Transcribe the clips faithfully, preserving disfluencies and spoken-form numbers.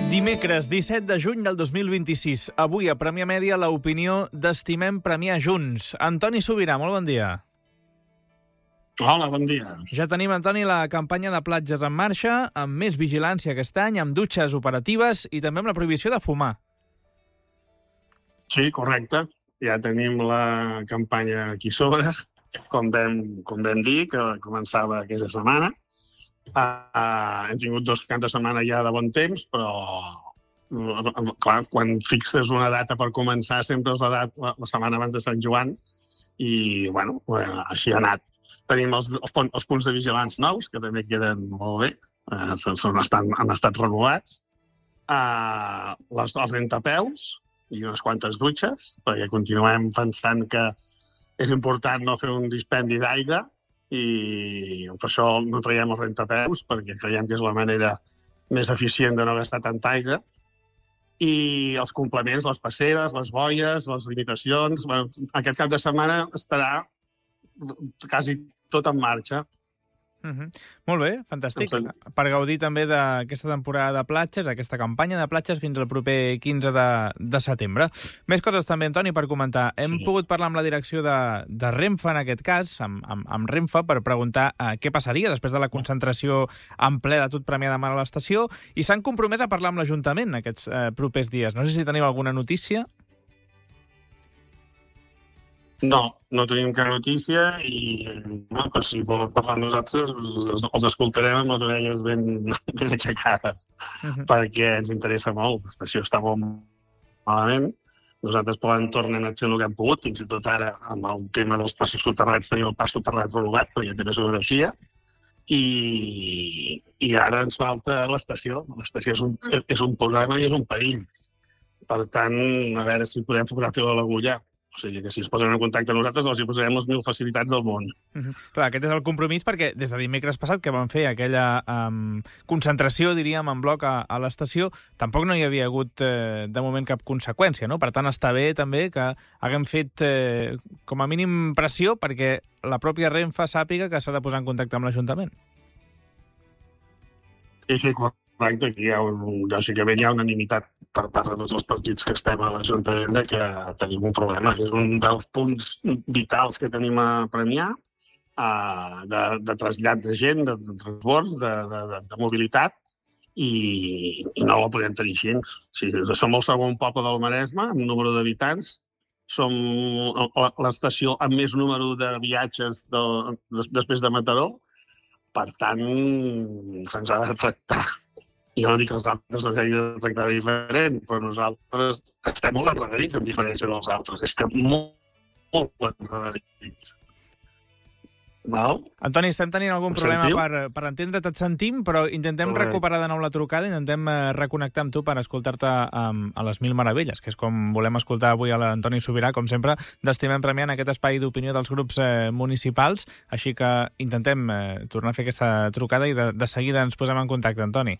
Dimecres, disset de juny del dos mil vint-i-sis. Avui, a Premià Mèdia, l'opinió d'Estimem Premià Junts. Antoni Sobirà, molt bon dia. Hola, bon dia. Ja tenim, Antoni, la campanya de platges en marxa, amb més vigilància aquest any, amb dutxes operatives i també amb la prohibició de fumar. Sí, correcte. Ja tenim la campanya aquí sobre, com vam, com vam dir, que començava aquesta setmana. Uh, hem tingut dos caps de setmana ja de bon temps, però clar, quan fixes una data per començar sempre és la, data, la, la setmana abans de Sant Joan i, bueno, bueno així ha anat. Tenim els, els, els punts de vigilants nous, que també queden molt bé, uh, són, estan, han estat renovats, uh, les, els rentapeus i unes quantes dutxes, perquè continuem pensant que és important no fer un dispendi d'aigua, i per això no traiem els rentapeus, perquè creiem que és la manera més eficient de no gastar tanta aigua. I els complements, les passeres, les boies, les limitacions... Bueno, aquest cap de setmana estarà quasi tot en marxa. Uh-huh. Molt bé, fantàstic. Per gaudir també d'aquesta temporada de platges, aquesta campanya de platges fins al proper quinze de, de setembre. Més coses també, Antoni, per comentar. Hem sí. pogut parlar amb la direcció de, de Renfe, en aquest cas, amb, amb, amb Renfe, per preguntar uh, què passaria després de la concentració en ple de tot Premià de Mar a l'estació, i s'han compromès a parlar amb l'Ajuntament aquests uh, propers dies. No sé si teniu alguna notícia. No, no tenim cap notícia i no, però si volen parlar amb nosaltres els, els escoltarem amb les orelles ben, ben aixecades, uh-huh. perquè ens interessa molt. L'estació està molt malament. Nosaltres poden tornar a fer el que hem pogut, fins i tot ara amb el tema dels passos soterrats tenim el pas soterrat renovat, perquè té més orografia, i, i ara ens falta l'estació. L'estació és un, és un problema i és un perill. Per tant, a veure si podem fotografiar l'agulla. O sigui que si es posen en contacte amb nosaltres els hi posarem les mil facilitats del món. Uh-huh. Clar, aquest és el compromís perquè des de dimecres passat que van fer aquella um, concentració, diríem, en bloc a, a l'estació, tampoc no hi havia hagut eh, de moment cap conseqüència, no? Per tant, està bé també que haguem fet eh, com a mínim pressió perquè la pròpia Renfe sàpiga que s'ha de posar en contacte amb l'Ajuntament. Sí, sí, correcte. Aquí hi ha, un, lògicament hi ha unanimitat per part de tots els partits que estem a l'Ajuntament de que tenim un problema. És un dels punts vitals que tenim a Premià, de, de trasllat de gent, de, de transbords, de, de, de, de mobilitat, i, i no la podem tenir així. O sigui, som el segon poble del Maresme, amb número d'habitants, som l'estació amb més número de viatges de, després de Mataró, per tant, se'ns ha de tractar. Jo no dic que els altres no s'hagin de tractar diferent, però nosaltres estem molt enredarits en diferència dels altres. És que molt, molt enredarits. Val? Antoni, estem tenint algun problema per, per entendre't, et sentim, però intentem Correcte. recuperar de nou la trucada, intentem reconnectar amb tu per escoltar-te um, a les Mil Meravelles, que és com volem escoltar avui a l'Antoni Sobirà, com sempre, d'Estimem Premià en aquest espai d'opinió dels grups eh, municipals, així que intentem eh, tornar a fer aquesta trucada i de, de seguida ens posem en contacte, Antoni.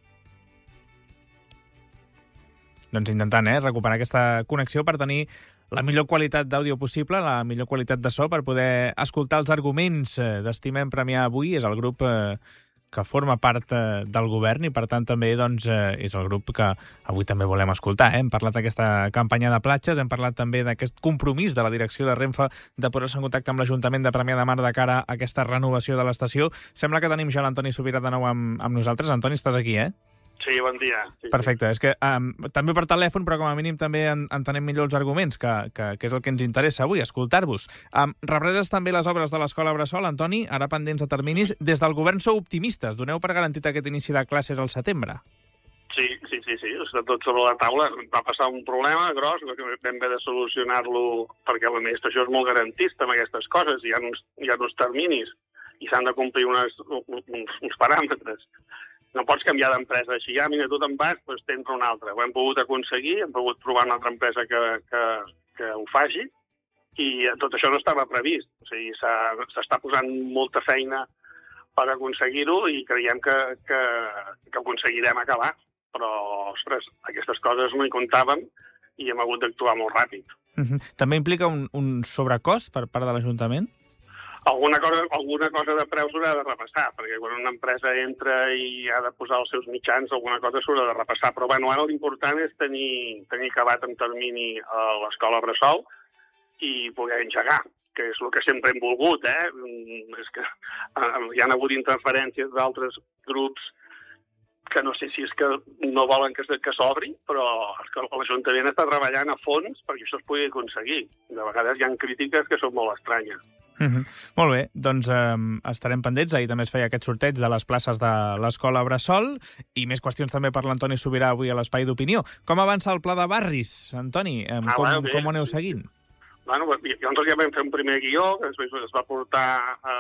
Doncs intentant eh, recuperar aquesta connexió per tenir la millor qualitat d'àudio possible, la millor qualitat de so, per poder escoltar els arguments d'Estimem Premià avui. És el grup eh, que forma part eh, del govern i, per tant, també doncs, eh, és el grup que avui també volem escoltar. Eh? Hem parlat d'aquesta campanya de platges, hem parlat també d'aquest compromís de la direcció de Renfe de posar-se en contacte amb l'Ajuntament de Premià de Mar de cara a aquesta renovació de l'estació. Sembla que tenim ja l'Antoni Sobirà de nou amb, amb nosaltres. Antoni, estàs aquí, eh? Sí, bon dia. Sí, Perfecte. Sí. És que um, també per telèfon, però com a mínim també en, entenem millor els arguments, que, que, que és el que ens interessa avui, escoltar-vos. Um, represes també les obres de l'Escola Bressol, Antoni, ara pendents de terminis. Des del govern sou optimistes. Doneu per garantit aquest inici de classes al setembre? Sí, sí, sí, sí. Està tot sobre la taula. Va passar un problema gros, que vam haver de solucionar-lo perquè l'administració és molt garantista amb aquestes coses. Hi ha uns, hi ha uns terminis i s'han de complir unes, uns, uns paràmetres. No pots canviar d'empresa així. Ja, mira, tu te'n vas, doncs t'entra una altra. Ho hem pogut aconseguir, hem pogut trobar una altra empresa que, que, que ho faci, i tot això no estava previst. O sigui, s'està posant molta feina per aconseguir-ho i creiem que, que, que aconseguirem acabar. Però, ostres, aquestes coses no hi comptàvem i hem hagut d'actuar molt ràpid. Uh-huh. També implica un, un sobrecost per part de l'Ajuntament? Alguna cosa, alguna cosa de preu s'haurà de repassar, perquè quan una empresa entra i ha de posar els seus mitjans, alguna cosa s'haurà de repassar. Però bueno, ara l'important és tenir, tenir acabat en termini a l'escola Bressol i poder engegar, que és el que sempre hem volgut, eh? És que hi ha hagut interferències d'altres grups que no sé si és que no volen que, que s'obri, però és que l'Ajuntament està treballant a fons perquè això es pugui aconseguir. De vegades hi ha crítiques que són molt estranyes. Mm-hmm. Molt bé, doncs eh, estarem pendents. Ahir també es feia aquest sorteig de les places de l'Escola Bressol i més qüestions també per l'Antoni Sobirà avui a l'Espai d'Opinió. Com avança el pla de barris, Antoni? Eh, ah, com, bueno, com ho aneu seguint? Bueno, nosaltres ja vam fer un primer guió que després es va portar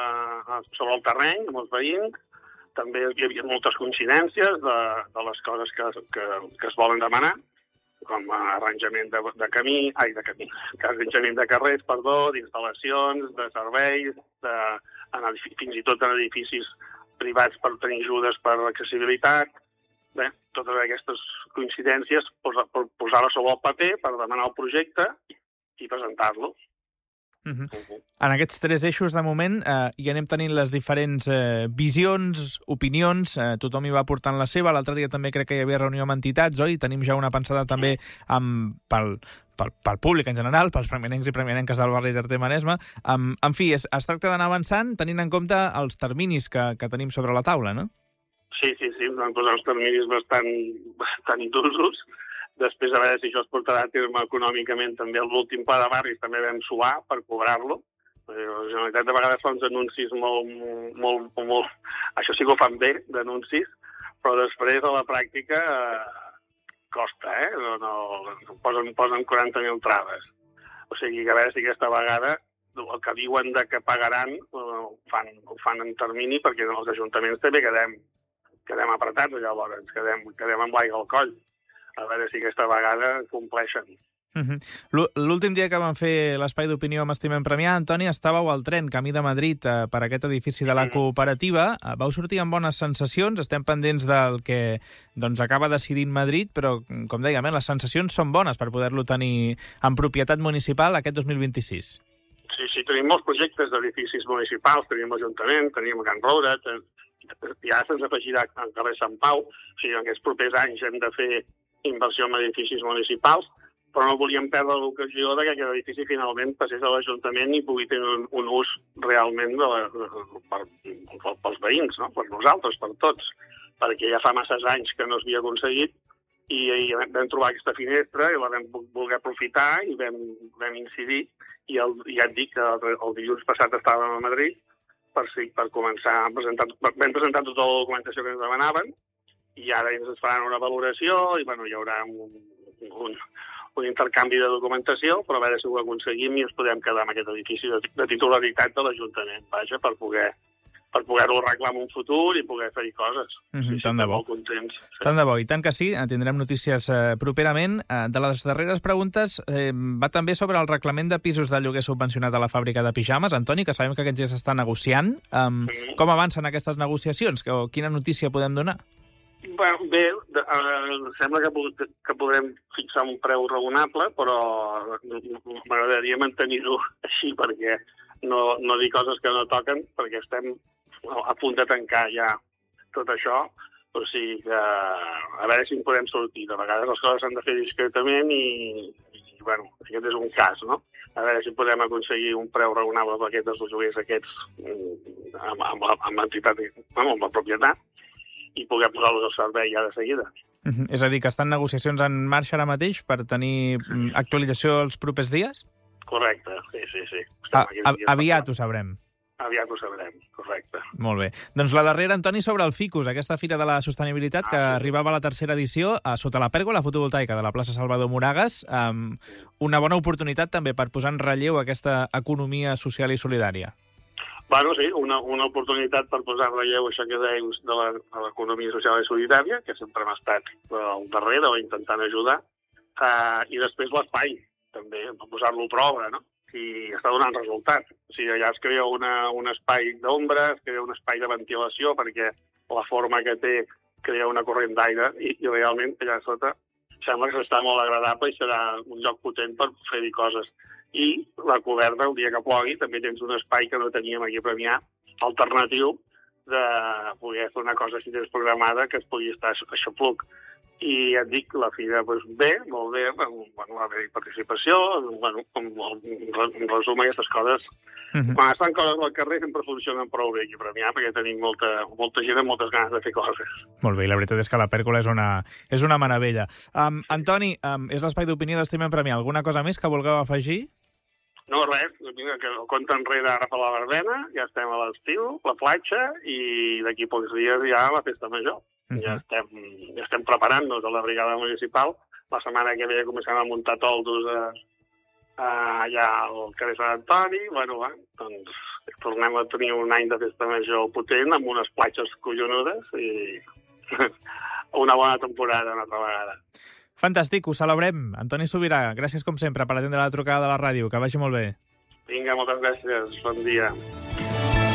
eh, sobre el terreny amb els veïns. També hi havia moltes coincidències de, de les coses que, que, que es volen demanar, com arranjament de, de camí, ai, de camí, arranjament de carrers, perdó, d'instal·lacions, de serveis, de, en, fins i tot en edificis privats per tenir ajudes per accessibilitat. Bé, totes aquestes coincidències, posar-les sobre el paper per demanar el projecte i presentar-lo. Uh-huh. Uh-huh. En aquests tres eixos, de moment, eh, hi anem tenint les diferents eh, visions, opinions, eh, tothom hi va portant la seva. L'altre dia també crec que hi havia reunió amb entitats, oi? Tenim ja una pensada també amb, pel, pel, pel públic en general, pels premianencs i premianenques del barri d'Arter-Maresme. Um, en fi, es, es tracta d'anar avançant tenint en compte els terminis que, que tenim sobre la taula, no? Sí, sí, sí, vam posar uns terminis bastant, bastant intrusos. Després, a veure si això es portarà a terme econòmicament, també l'últim pla de barris també vam suar per cobrar-lo. La Generalitat de vegades fa uns anuncis molt, molt, molt... Això sí que ho fan bé, d'anuncis, però després a la pràctica eh, costa, eh? No, no, posen, posen quaranta mil traves. O sigui, que a veure si aquesta vegada el que diuen de que pagaran ho fan, ho fan en termini, perquè els ajuntaments també quedem, quedem apretats, llavors, quedem, quedem amb l'aigua al coll. A veure si aquesta vegada compleixen. Uh-huh. L'últim dia que vam fer l'Espai d'Opinió amb Estimem Premià, Antoni, estàveu al tren, camí de Madrid, eh, per aquest edifici de la cooperativa. Eh, vau sortir amb bones sensacions, estem pendents del que doncs, acaba decidint Madrid, però, com dèiem, eh, les sensacions són bones per poder-lo tenir en propietat municipal aquest dos mil vint-i-sis. Sí, sí, tenim molts projectes d'edificis municipals, tenim l'Ajuntament, tenim Can Roure, ten... ja se'ns afegirà al carrer Sant Pau, o sigui, en aquests propers anys hem de fer inversió en edificis municipals, però no volíem perdre l'ocasió que aquest edifici finalment passés a l'Ajuntament i pugui tenir un, un ús realment de la, per, per, pels veïns, no? Per nosaltres, per tots, perquè ja fa masses anys que no s'havia aconseguit i, i vam trobar aquesta finestra i la vam voler aprofitar i vam, vam incidir i el, ja et dic que el, el dilluns passat estàvem a Madrid per, per començar a presentar, vam presentar tota la documentació que ens demanaven i ara ens faran una valoració i bueno, hi haurà un, un, un intercanvi de documentació, però a veure si ho aconseguim i ens podem quedar amb aquest edifici de, de titularitat de l'Ajuntament, vaja, per poder per poder-ho arreglar en un futur i poder fer coses. Mm-hmm, sí, tant sí, de bo. Molt contents. Sí. Tant de bo, i tant que sí, tindrem notícies eh, properament. Eh, de les darreres preguntes eh, va també sobre el reglament de pisos de lloguer subvencionat a la fàbrica de pijames. Antoni, que sabem que aquests ja s'està negociant. Um, mm-hmm. Com avancen aquestes negociacions? O quina notícia podem donar? Bueno, bé, uh, sembla que, que podrem fixar un preu raonable, però m'agradaria mantenir-ho així perquè no, no dir coses que no toquen, perquè estem a punt de tancar ja tot això, o sigui que a veure si en podem sortir. De vegades les coses s'han de fer discretament i, i bueno, aquest és un cas, no? A veure si podem aconseguir un preu raonable per aquests dos lloguers aquests amb, amb, amb l'entitat, amb la propietat, i poder posar-los al servei ja de seguida. Uh-huh. És a dir, que estan negociacions en marxa ara mateix per tenir actualització els propers dies? Correcte, sí, sí, sí. A, a, aviat ho sabrem. Aviat ho sabrem, correcte. Molt bé. Doncs la darrera, Antoni, sobre el Ficus, aquesta Fira de la Sostenibilitat ah, que sí. arribava a la tercera edició a sota la pèrgola fotovoltaica de la plaça Salvador Moragas, amb una bona oportunitat també per posar en relleu aquesta economia social i solidària. Bueno, sí, una, una oportunitat per posar en relleu això que deius de l'economia social i solidària, que sempre hem estat al darrere o intentant ajudar, uh, i després l'espai, també, per posar-lo a prova, no? I està donant resultat. O sigui, allà es crea una, un espai d'ombra, es crea un espai de ventilació, perquè la forma que té crea una corrent d'aire, i, i realment allà sota sembla que està molt agradable i serà un lloc potent per fer-hi coses. i la coberta, el dia que plogui, també tens un espai que no teníem aquí a Premià, alternatiu, de poder fer una cosa així desprogramada que es pugui estar a xapluc. I ja et dic, la fira, doncs bé, molt bé, bueno, va haver participació, bueno, en resum, aquestes coses. Uh-huh. Quan estan coses al carrer sempre funcionen prou bé aquí a Premià, perquè tenim molta, molta gent amb moltes ganes de fer coses. Molt bé, i la veritat és que la pèrcola és una, és una meravella. Um, Antoni, um, és l'espai d'opinió d'Estimem Premià. Alguna cosa més que vulgueu afegir? No, res, que el compte enrere ara per la verbena, ja estem a l'estiu, la platja, i d'aquí pocs dies ja la festa major. Uh-huh. Ja estem, ja estem preparant-nos a la brigada municipal. La setmana que ve comencem a muntar toldos a, a, allà al carrer Sant Antoni. Bueno, va, doncs tornem a tenir un any de festa major potent amb unes platges collonudes i una bona temporada una altra vegada. Fantàstic, ho celebrem. Antoni Subirà, gràcies com sempre per atendre la trucada de la ràdio. Que vagi molt bé. Vinga, moltes gràcies. Bon dia.